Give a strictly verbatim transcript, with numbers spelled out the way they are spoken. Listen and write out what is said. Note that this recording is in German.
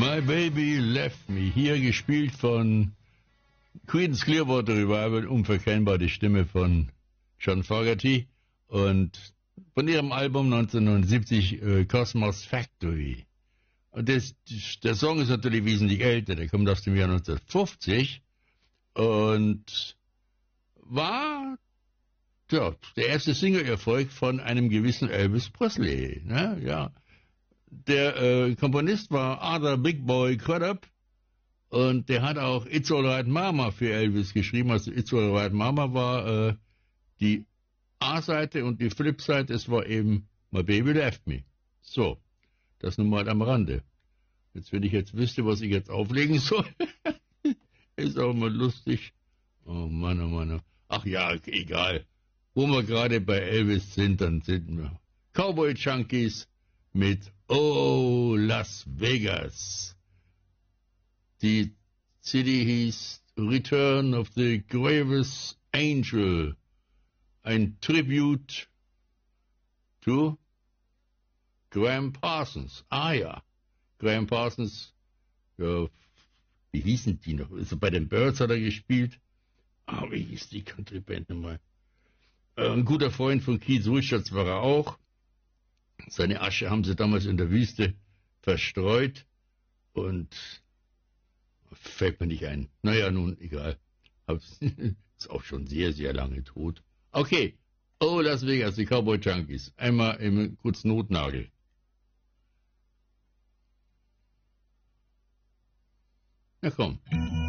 My Baby Left Me, hier gespielt von Creedence Clearwater Revival, unverkennbar die Stimme von John Fogerty und von ihrem Album neunzehnhundertneunundsiebzig äh, Cosmos Factory. Und das, der Song ist natürlich wesentlich älter, der kommt aus dem Jahr neunzehnhundertfünfzig und war ja, der erste Single-Erfolg von einem gewissen Elvis Presley. Ne? Ja. Der äh, Komponist war Arthur Big Boy Crudup und der hat auch It's Alright Mama für Elvis geschrieben. Also It's Alright Mama war äh, die A-Seite und die Flip-Seite, es war eben My Baby Left Me. So, das nun mal am Rande. Jetzt, wenn ich jetzt wüsste, was ich jetzt auflegen soll, ist auch mal lustig. Oh Mann, oh Mann. Ach ja, egal. Wo wir gerade bei Elvis sind, dann sind wir Cowboy Junkies mit Oh Las Vegas. Die C D hieß Return of the Grievous Angel. Ein Tribute to Graham Parsons. Ah ja, Graham Parsons, ja, wie hießen die noch? Also bei den Birds hat er gespielt. Ah, wie hieß die Country-Band nochmal? Äh, ein guter Freund von Keith Richards war er auch. Seine Asche haben sie damals in der Wüste verstreut und fällt mir nicht ein. Naja, nun, egal. Ist auch schon sehr, sehr lange tot. Okay, oh Las Vegas, die Cowboy Junkies. Einmal im kurzen Notnagel. Na komm.